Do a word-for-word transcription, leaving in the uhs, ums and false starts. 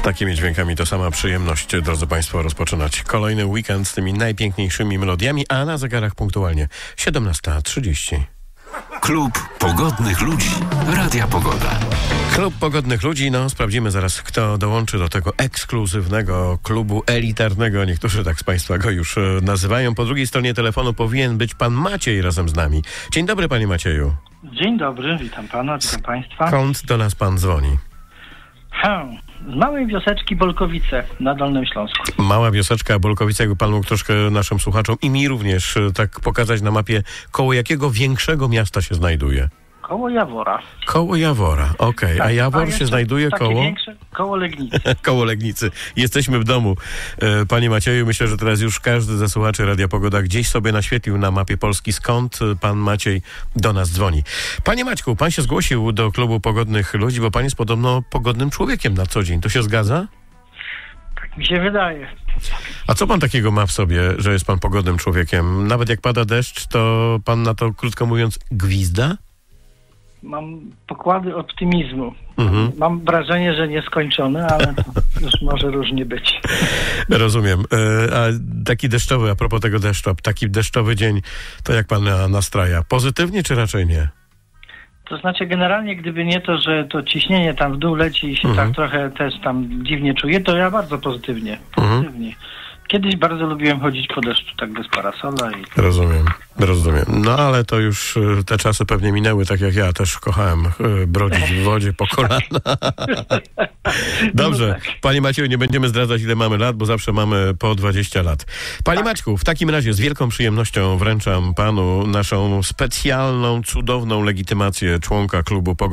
takimi dźwiękami to sama przyjemność, drodzy Państwo, rozpoczynać kolejny weekend z tymi najpiękniejszymi melodiami, a na zegarach punktualnie siedemnasta trzydzieści. Klub Pogodnych Ludzi Radia Pogoda. Klub Pogodnych Ludzi, no sprawdzimy zaraz, kto dołączy do tego ekskluzywnego klubu elitarnego. Niektórzy tak z Państwa go już e, nazywają. Po drugiej stronie telefonu powinien być pan Maciej razem z nami. Dzień dobry, panie Macieju. Dzień dobry, witam pana, witam państwa. Skąd do nas pan dzwoni? Hmm, z małej wioseczki Bolkowice na Dolnym Śląsku. Mała wioseczka Bolkowice, jakby pan mógł troszkę naszym słuchaczom i mi również e, tak pokazać na mapie, koło jakiego większego miasta się znajduje? Koło Jawora. Koło Jawora, okej. Okay. Tak, a Jawor a się znajduje takie koło? Większe, koło Legnicy. Koło Legnicy. Jesteśmy w domu. E, Panie Macieju, myślę, że teraz już każdy ze słuchaczy Radia Pogoda gdzieś sobie naświetlił na mapie Polski, skąd pan Maciej do nas dzwoni. Panie Maćku, pan się zgłosił do klubu Pogodnych Ludzi, bo pan jest podobno pogodnym człowiekiem na co dzień. To się zgadza? Tak mi się wydaje. A co pan takiego ma w sobie, że jest pan pogodnym człowiekiem? Nawet jak pada deszcz, to pan na to, krótko mówiąc, gwizda? Mam pokłady optymizmu. Mhm. Mam wrażenie, że nieskończone, ale to już może różnie być. Rozumiem. E, a taki deszczowy, a propos tego deszczu, taki deszczowy dzień, to jak pan nastraja? Pozytywnie czy raczej nie? To znaczy generalnie, gdyby nie to, że to ciśnienie tam w dół leci i się Mhm. tak trochę też tam dziwnie czuję, to ja bardzo pozytywnie. Pozytywnie. Mhm. Kiedyś bardzo lubiłem chodzić po deszczu, tak bez parasola. I... Rozumiem, rozumiem. No ale to już y, te czasy pewnie minęły, tak jak ja też kochałem y, brodzić w wodzie po kolana. Dobrze, No tak. Panie Macieju, nie będziemy zdradzać, ile mamy lat, bo zawsze mamy po dwadzieścia lat. Panie Tak. Maćku, w takim razie z wielką przyjemnością wręczam panu naszą specjalną, cudowną legitymację członka klubu Pogodnych